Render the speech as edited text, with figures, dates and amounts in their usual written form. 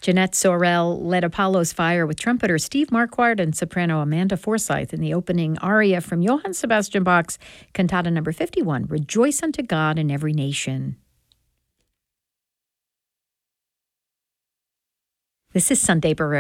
Jeanette Sorel led Apollo's Fire with trumpeter Steve Marquardt and soprano Amanda Forsyth in the opening aria from Johann Sebastian Bach's Cantata No. 51, Rejoice unto God in Every Nation. This is Sunday Baroque.